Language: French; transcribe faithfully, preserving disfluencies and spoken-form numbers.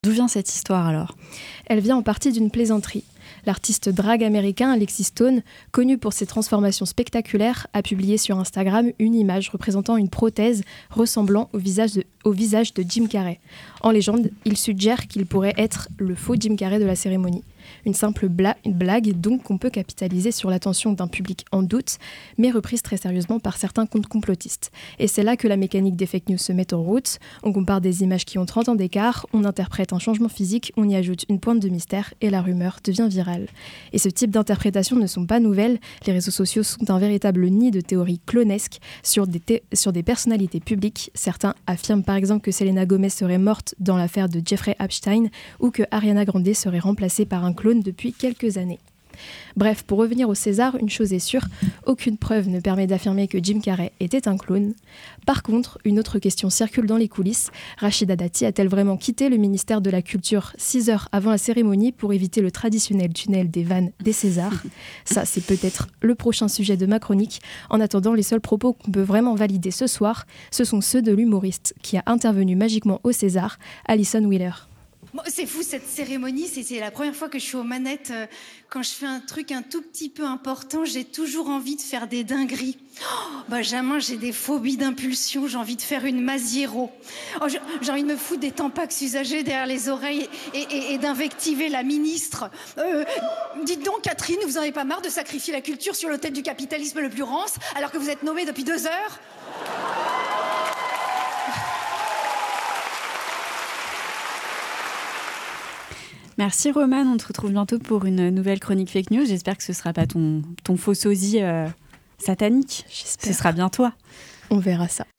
D'où vient cette histoire alors ? Elle vient en partie d'une plaisanterie. L'artiste drag américain Alexis Stone, connu pour ses transformations spectaculaires, a publié sur Instagram une image représentant une prothèse ressemblant au visage de, au visage de Jim Carrey. En légende, il suggère qu'il pourrait être le faux Jim Carrey de la cérémonie. Une simple bla- une blague donc qu'on peut capitaliser sur l'attention d'un public en doute, mais reprise très sérieusement par certains comptes complotistes. Et c'est là que la mécanique des fake news se met en route. On compare des images qui ont trente ans d'écart, on interprète un changement physique, on y ajoute une pointe de mystère et la rumeur devient virale. Et ce type d'interprétations ne sont pas nouvelles. Les réseaux sociaux sont un véritable nid de théories clonesques sur des, thé- sur des personnalités publiques. Certains affirment par exemple que Selena Gomez serait morte dans l'affaire de Jeffrey Epstein ou que Ariana Grande serait remplacée par un clone depuis quelques années. Bref, pour revenir au César, une chose est sûre, aucune preuve ne permet d'affirmer que Jim Carrey était un clone. Par contre, une autre question circule dans les coulisses. Rachida Dati a-t-elle vraiment quitté le ministère de la Culture six heures avant la cérémonie pour éviter le traditionnel tunnel des vannes des Césars ? Ça, c'est peut-être le prochain sujet de ma chronique. En attendant, les seuls propos qu'on peut vraiment valider ce soir, ce sont ceux de l'humoriste qui a intervenu magiquement au César, Alison Wheeler. Bon, c'est fou cette cérémonie, c'est, c'est la première fois que je suis aux manettes. Euh, quand je fais un truc un tout petit peu important, j'ai toujours envie de faire des dingueries. Oh, Benjamin, j'ai des phobies d'impulsion, j'ai envie de faire une Masiero. Oh, j'ai, j'ai envie de me foutre des tampax usagés derrière les oreilles et, et, et d'invectiver la ministre. Euh, dites donc, Catherine, vous en avez pas marre de sacrifier la culture sur l'autel du capitalisme le plus rance alors que vous êtes nommée depuis deux heures ? Merci Romane, on te retrouve bientôt pour une nouvelle chronique fake news. J'espère que ce ne sera pas ton, ton faux sosie euh, satanique. J'espère. Ce sera bien toi. On verra ça.